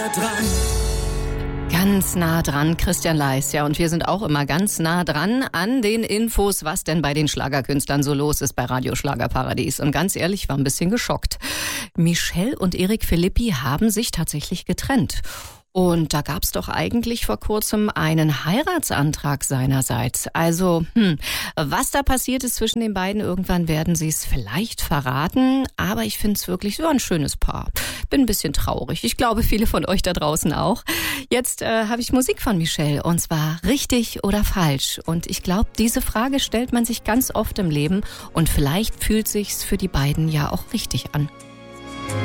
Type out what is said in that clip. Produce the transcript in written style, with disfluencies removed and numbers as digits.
Ganz nah dran, Christian Leis. Ja, und wir sind auch immer ganz nah dran an den Infos, was denn bei den Schlagerkünstlern so los ist bei Radio Schlagerparadies. Und ganz ehrlich, ich war ein bisschen geschockt. Michelle und Eric Philippi haben sich tatsächlich getrennt. Und da gab's doch eigentlich vor kurzem einen Heiratsantrag seinerseits. Also, was da passiert ist zwischen den beiden, irgendwann werden sie es vielleicht verraten. Aber ich finde es wirklich so ein schönes Paar. Bin ein bisschen traurig. Ich glaube, viele von euch da draußen auch. Jetzt habe ich Musik von Michelle, und zwar richtig oder falsch. Und ich glaube, diese Frage stellt man sich ganz oft im Leben. Und vielleicht fühlt sich's für die beiden ja auch richtig an.